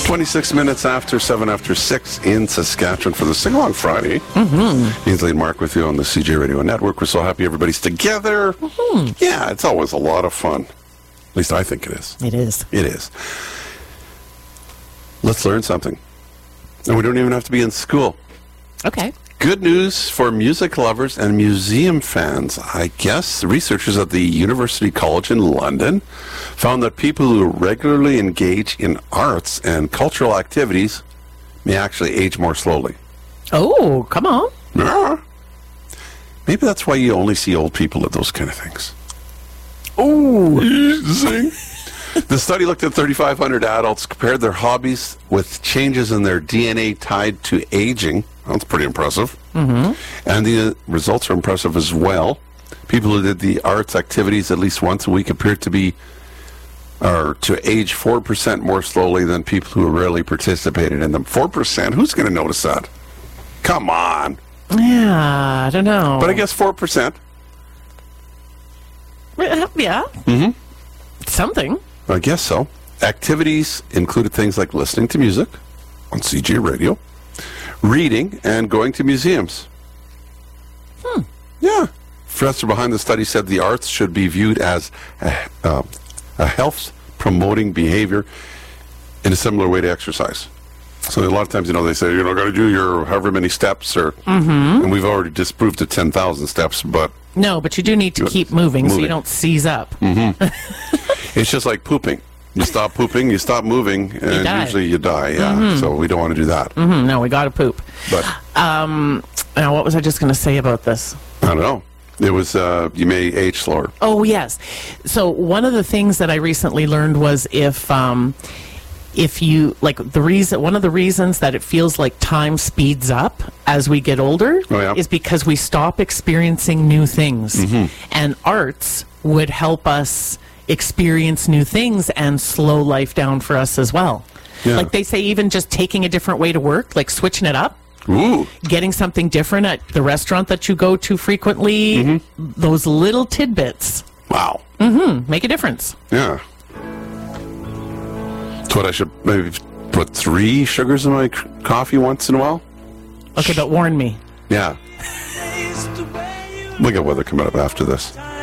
26 minutes after 7 after 6 in Saskatchewan for the Sing-Along Friday. Ainsley and Mark with you on the CJ Radio Network. We're so happy everybody's together. Yeah, it's always a lot of fun. At least I think it is. It is. It is. Let's learn something. And we don't even have to be in school. Okay. Good news for music lovers and museum fans. I guess researchers at the University College in London found that people who regularly engage in arts and cultural activities may actually age more slowly. Oh, come on. Yeah. Maybe that's why you only see old people at those kind of things. Oh. The study looked at 3,500 adults, compared their hobbies with changes in their DNA tied to aging. That's pretty impressive. And the results are impressive as well. People who did the arts activities at least once a week appeared to age 4% more slowly than people who rarely participated in them. 4%? Who's going to notice that? Come on. Yeah, I don't know. But I guess 4%. Yeah. Something. I guess so. Activities included things like listening to music on CJ Radio, reading, and going to museums. Yeah. Professor behind the study said the arts should be viewed as a health-promoting behavior in a similar way to exercise. So a lot of times, they say, got to do your however many steps, and we've already disproved the 10,000 steps, but... No, but you do need to keep moving so you don't seize up. It's just like pooping. You stop pooping, you stop moving, and usually you die. Yeah, so we don't want to do that. No, we got to poop. But now, what was I just going to say about this? I don't know. It was you may age slower. Oh, yes. So one of the things that I recently learned was if you one of the reasons that it feels like time speeds up as we get older is because we stop experiencing new things. And arts would help us experience new things and slow life down for us as well. Yeah. Like they say, even just taking a different way to work, like switching it up. Ooh. Getting something different at the restaurant that you go to frequently. Those little tidbits. Wow. Make a difference. Yeah. So what, I should maybe put 3 sugars in my coffee once in a while? Okay, but warn me. Yeah. We got weather coming up after this.